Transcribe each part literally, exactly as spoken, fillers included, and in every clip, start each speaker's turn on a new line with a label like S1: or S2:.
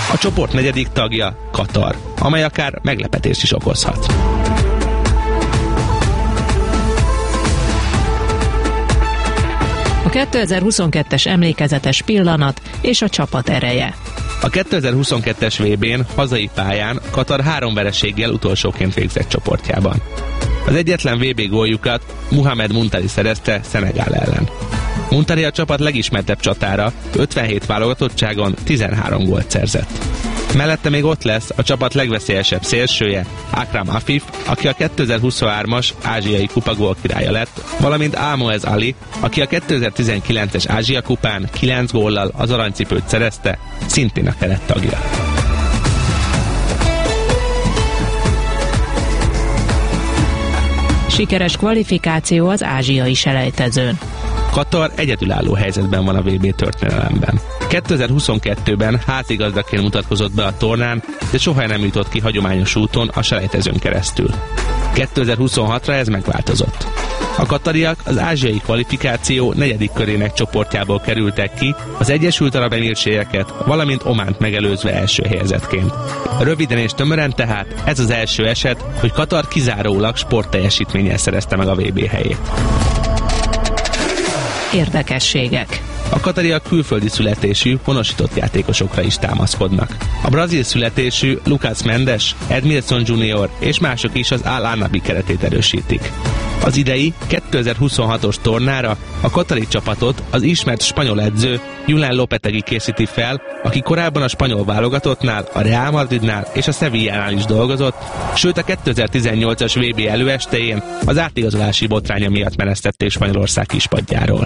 S1: A csoport negyedik tagja Katar, amely akár meglepetést is okozhat.
S2: A kétezer-huszonkettes emlékezetes pillanat és a csapat ereje.
S1: A kétezer-huszonkettes vé bén hazai pályán Katar három vereséggel utolsóként végzett csoportjában. Az egyetlen vé bé góljukat Mohamed Muntari szerezte Szenegál ellen. Muntari a csapat legismertebb csatára, ötvenhét válogatottságon tizenhárom gólt szerzett. Mellette még ott lesz a csapat legveszélyesebb szélsője, Akram Afif, aki a kétezer-huszonhármas ázsiai kupa gólkirálya lett, valamint Almoez Ali, aki a kétezer-tizenkilences Ázsia kupán kilenc góllal az aranycipőt szerezte, szintén a keret tagja.
S2: Sikeres kvalifikáció az ázsiai selejtezőn.
S1: Katar egyedülálló helyzetben van a vé bé történelemben. kétezer-huszonkettőben házigazdaként mutatkozott be a tornán, de soha nem jutott ki hagyományos úton a selejtezőn keresztül. kétezer-huszonhatra ez megváltozott. A katariak az ázsiai kvalifikáció negyedik körének csoportjából kerültek ki, az Egyesült Arab Emírségeket, valamint Ománt megelőzve első helyezettként. Röviden és tömören tehát ez az első eset, hogy Katar kizárólag sportteljesítménnyel szerezte meg a vé bé helyét.
S2: Érdekességek.
S1: A katariak külföldi születésű, honosított játékosokra is támaszkodnak. A brazil születésű Lucas Mendes, Edmilson junior és mások is az Al-Annabi keretét erősítik. Az idei kétezer-huszonhatos tornára a katari csapatot az ismert spanyol edző Julen Lopetegui készíti fel, aki korábban a spanyol válogatottnál, a Real Madridnál és a Sevillánál is dolgozott, sőt a kétezer-tizennyolcas vé bé előestéjén az átigazolási botránya miatt menesztették Spanyolország kispadjáról.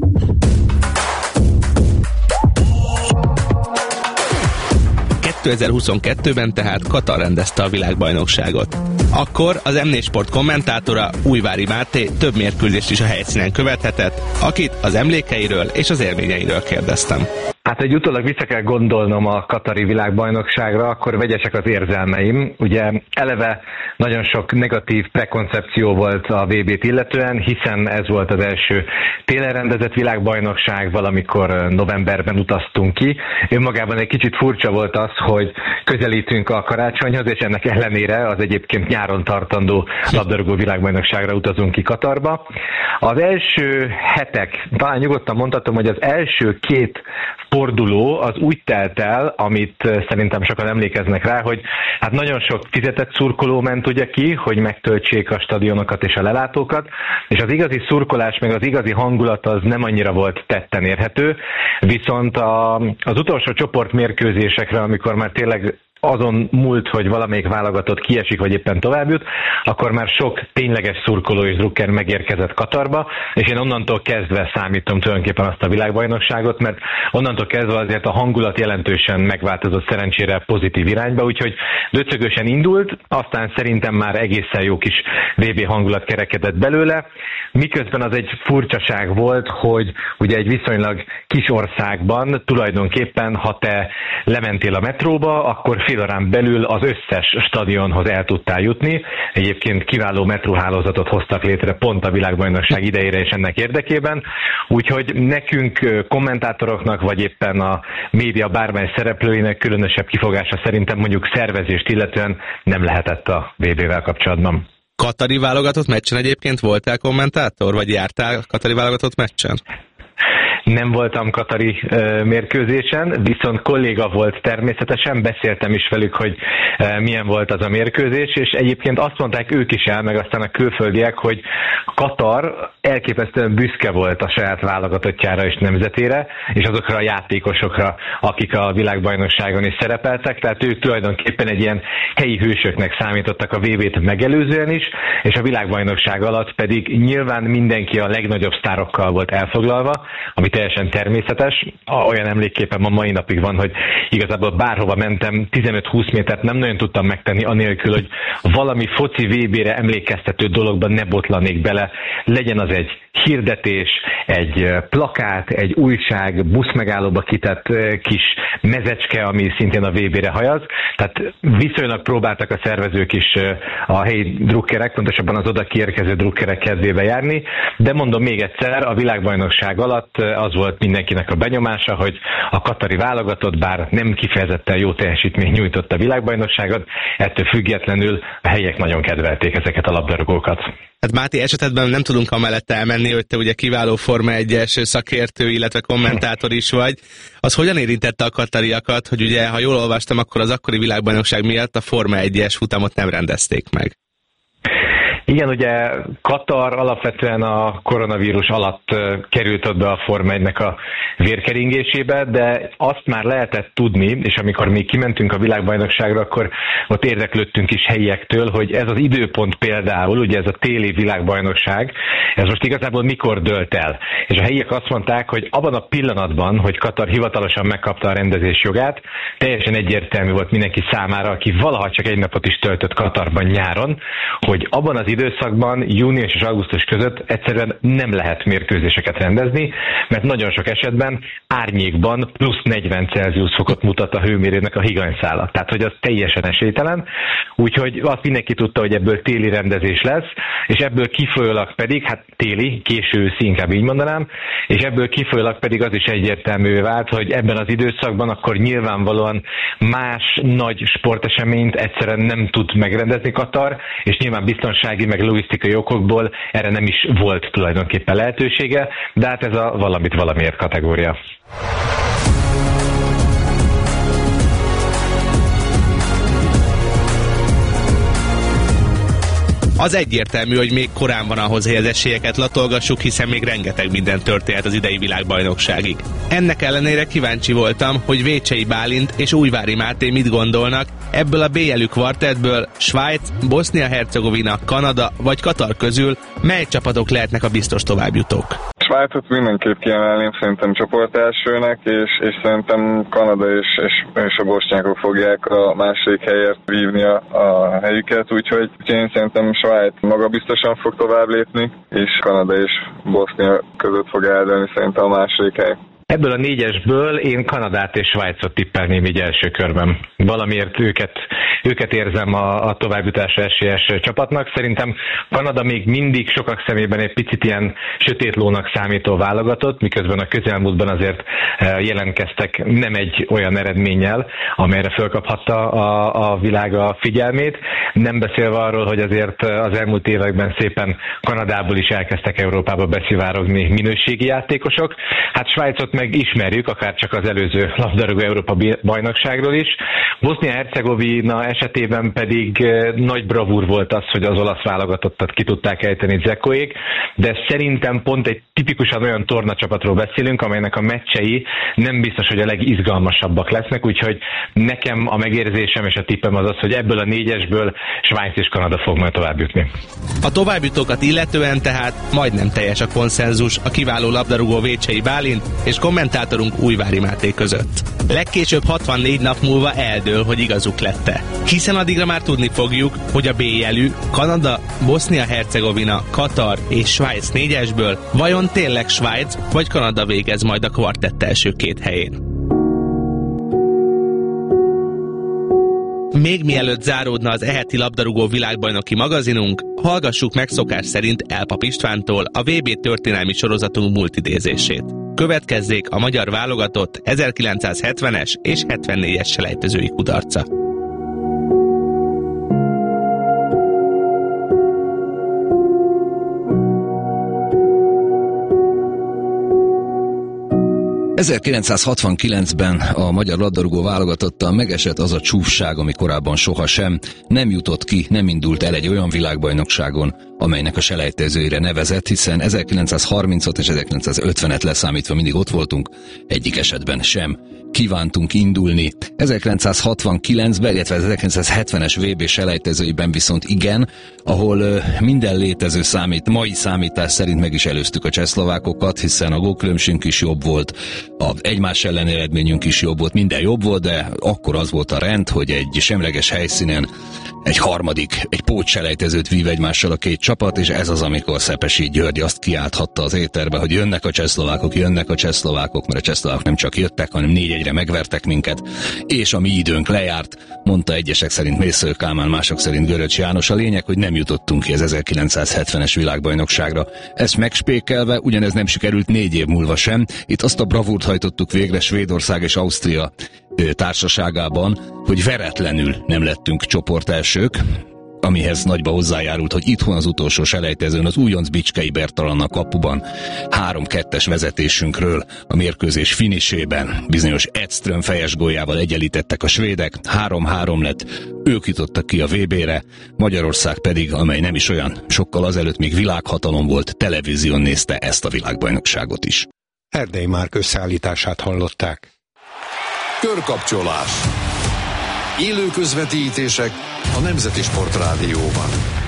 S1: kétezer-huszonkettőben tehát Katar rendezte a világbajnokságot. Akkor az em négy Sport kommentátora, Újvári Máté több mérkőzést is a helyszínen követhetett, akit az emlékeiről és az élményeiről kérdeztem.
S3: Hát egy utólag vissza kell gondolnom a katari világbajnokságra, akkor vegyesek az érzelmeim. Ugye eleve nagyon sok negatív prekoncepció volt a vé bét illetően, hiszen ez volt az első télen rendezett világbajnokság, valamikor novemberben utaztunk ki. Önmagában egy kicsit furcsa volt az, hogy közelítünk a karácsonyhoz, és ennek ellenére az egyébként nyáron tartandó labdarúgó világbajnokságra utazunk ki Katarba. Az első hetek, talán nyugodtan mondhatom, hogy az első két forduló az úgy telt el, amit szerintem sokan emlékeznek rá, hogy hát nagyon sok fizetett szurkoló ment ugye ki, hogy megtöltsék a stadionokat és a lelátókat, és az igazi szurkolás, meg az igazi hangulat az nem annyira volt tetten érhető, viszont a, az utolsó csoportmérkőzésekre, amikor már tényleg azon múlt, hogy valamelyik válogatott kiesik, vagy éppen tovább jut, akkor már sok tényleges szurkoló és drukker megérkezett Katarba, és én onnantól kezdve számítom tulajdonképpen azt a világbajnokságot, mert onnantól kezdve azért a hangulat jelentősen megváltozott szerencsére pozitív irányba, úgyhogy döcögösen indult, aztán szerintem már egészen jó kis vé bé hangulat kerekedett belőle, miközben az egy furcsaság volt, hogy ugye egy viszonylag kis országban tulajdonképpen, ha te lementél a metróba, akkor fél órán belül az összes stadionhoz el tudtál jutni. Egyébként kiváló metróhálózatot hoztak létre pont a világbajnokság idejére és ennek érdekében. Úgyhogy nekünk kommentátoroknak, vagy éppen a média bármely szereplőinek különösebb kifogása szerintem mondjuk szervezést illetően nem lehetett a vé bével kapcsolatban.
S1: Katari válogatott meccsen egyébként voltál kommentátor, vagy jártál katari válogatott meccsen?
S3: Nem voltam katari uh, mérkőzésen, viszont kolléga volt természetesen, beszéltem is velük, hogy uh, milyen volt az a mérkőzés, és egyébként azt mondták ők is el, meg aztán a külföldiek, hogy Katar elképesztően büszke volt a saját válogatottjára és nemzetére, és azokra a játékosokra, akik a világbajnokságon is szerepeltek, tehát ők tulajdonképpen egy ilyen helyi hősöknek számítottak a vé bét megelőzően is, és a világbajnokság alatt pedig nyilván mindenki a legnagyobb sztárokkal volt elfoglalva, ami teljesen természetes. Olyan emlékképpen ma mai napig van, hogy igazából bárhova mentem, tizenöt-húsz métert nem nagyon tudtam megtenni anélkül, hogy valami foci vé bére emlékeztető dologban ne botlanék bele. Legyen az egy hirdetés, egy plakát, egy újság, buszmegállóba kitett kis mezecske, ami szintén a vé bére hajaz. Tehát viszonylag próbáltak a szervezők is a helyi drukkerek, pontosabban az oda kiérkező drukkerek kedvébe járni, de mondom még egyszer, a világbajnokság alatt az volt mindenkinek a benyomása, hogy a katari válogatott, bár nem kifejezetten jó teljesítmény nyújtott a világbajnokságot, ettől függetlenül a helyiek nagyon kedvelték ezeket a labdarúgókat.
S1: Hát Máté, esetedben nem tudunk amellett elmenni, hogy te ugye kiváló Forma egyes szakértő, illetve kommentátor is vagy. Az hogyan érintette a katariakat, hogy ugye, ha jól olvastam, akkor az akkori világbajnokság miatt a Forma egyes futamot nem rendezték meg?
S3: Igen, ugye Katar alapvetően a koronavírus alatt került ott be a Forma egynek a vérkeringésébe, de azt már lehetett tudni, és amikor még kimentünk a világbajnokságra, akkor ott érdeklődtünk is helyiektől, hogy ez az időpont például, ugye ez a téli világbajnokság, ez most igazából mikor dőlt el. És a helyiek azt mondták, hogy abban a pillanatban, hogy Katar hivatalosan megkapta a rendezés jogát, teljesen egyértelmű volt mindenki számára, aki valaha csak egy napot is töltött Katarban nyáron, hogy abban az időszakban, június és augusztus között egyszerűen nem lehet mérkőzéseket rendezni, mert nagyon sok esetben árnyékban plusz negyven Celsius fokot mutat a hőmérőnek a higanyszála. Tehát, hogy az teljesen esélytelen. Úgyhogy azt mindenki tudta, hogy ebből téli rendezés lesz, és ebből kifolyólag pedig, hát téli, késő őszi, inkább így mondanám, és ebből kifolyólag pedig az is egyértelművé vált, hogy ebben az időszakban akkor nyilvánvalóan más nagy sporteseményt egyszerűen nem tud megrendezni Katar, és nyilván biztonsági meg logisztikai okokból erre nem is volt tulajdonképpen lehetősége, de hát ez a valamit valamiért kategória.
S1: Az egyértelmű, hogy még korán van ahhoz, hogy az esélyeket latolgassuk, hiszen még rengeteg minden történt az idei világbajnokságig. Ennek ellenére kíváncsi voltam, hogy Vécsei Bálint és Újvári Máté mit gondolnak ebből a bé-jelű kvartettből, Svájc, Bosznia-Hercegovina, Kanada vagy Katar közül mely csapatok lehetnek a biztos továbbjutók.
S4: Svájcot mindenképp kiemelném szerintem csoportelsőnek, és, és szerintem Kanada és, és, és a bosnyákok fogják a második helyért vívni a, a helyüket, úgyhogy én szerintem Svájc maga biztosan fog tovább lépni, és Kanada és Bosznia között fog eldőlni szerintem a második hely.
S3: Ebből a négyesből én Kanadát és Svájcot tippelném így első körben. Valamiért őket, őket érzem a, a továbbjutásra esélyes csapatnak. Szerintem Kanada még mindig sokak szemében egy picit ilyen sötét lónak számító válogatott, miközben a közelmúltban azért jelentkeztek nem egy olyan eredménnyel, amelyre fölkaphatta a, a világ a figyelmét. Nem beszélve arról, hogy azért az elmúlt években szépen Kanadából is elkezdtek Európába beszivárogni minőségi játékosok. Hát Svájcot meg ismerjük, akár csak az előző labdarúgó Európa bajnokságról is. Bosznia-Hercegovina esetében pedig nagy bravúr volt az, hogy az olasz válogatottat ki tudták ejteni Dzekoék, de szerintem pont egy tipikusan olyan tornacsapatról beszélünk, amelynek a meccsei nem biztos, hogy a legizgalmasabbak lesznek, úgyhogy nekem a megérzésem és a tippem az az, hogy ebből a négyesből Svájc és Kanada fog majd továbbjutni.
S1: A továbbjutókat illetően tehát majdnem teljes a konszenzus a kiváló labdarúgó Vécsei Bálint és kommentátorunk Újvári Máté között. Legkésőbb hatvannégy nap múlva eldől, hogy igazuk lett-e. Hiszen addigra már tudni fogjuk, hogy a bé-jelű Kanada, Bosznia-Hercegovina, Katar és Svájc négyesből vajon tényleg Svájc vagy Kanada végez majd a kvartett első két helyén. Még mielőtt záródna az eheti labdarúgó világbajnoki magazinunk, hallgassuk meg szokás szerint Elpap Istvántól a vé bé történelmi sorozatunk multidézését. Következzék a magyar válogatott ezerkilencszázhetvenes és hetvennégyes selejtezői kudarca.
S5: ezerkilencszázhatvankilencben a magyar labdarúgó válogatottal megesett az a csúfság, ami korábban sohasem nem jutott ki, nem indult el egy olyan világbajnokságon, amelynek a selejtezőire nevezett, hiszen ezerkilencszázharmincot és ezerkilencszázötvenet leszámítva mindig ott voltunk, egyik esetben sem kívántunk indulni. ezerkilencszázhatvankilencben, illetve az ezerkilencszázhetvenes vé bé selejtezőiben viszont igen, ahol minden létező számít, mai számítás szerint meg is előztük a csehszlovákokat, hiszen a gólkülönbségünk is jobb volt, a egymás ellen eredményünk is jobb volt, minden jobb volt, de akkor az volt a rend, hogy egy semleges helyszínen egy harmadik, egy pótselejtezőt vív egymással a két csapat, és ez az, amikor Szepesi György azt kiálthatta az éterbe, hogy jönnek a csehszlovákok, jönnek a csehszlovákok, mert a csehszlovákok nem csak jöttek, hanem négy egyre megvertek minket, és a mi időnk lejárt, mondta egyesek szerint Mészöly Kálmán, mások szerint Göröcs János. A lényeg, hogy nem jutottunk ki az ezerkilencszázhetvenes világbajnokságra. Ezt megspékelve, ugyanez nem sikerült négy év múlva sem. Itt azt a bravúrt hajtottuk végre Svédország és Ausztria társaságában, hogy veretlenül nem lettünk csoportelsők, amihez nagyba hozzájárult, hogy itthon az utolsó selejtezőn az újonc Bicskei Bertalan a kapuban három kettes vezetésünkről a mérkőzés finisében bizonyos Edström fejes góljával egyenlítettek a svédek, három három lett, ők jutottak ki a vé bé-re, Magyarország pedig, amely nem is olyan sokkal azelőtt még világhatalom volt, televízión nézte ezt a világbajnokságot is.
S6: Erdei Márk összeállítását hallották.
S7: Körkapcsolás. Élő közvetítések a Nemzeti Sportrádióban.